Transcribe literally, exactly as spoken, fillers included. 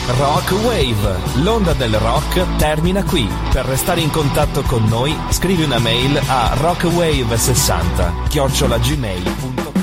Rock Wave, l'onda del rock termina qui. Per restare in contatto con noi, scrivi una mail a rockwave sessanta chiocciola gmail punto com.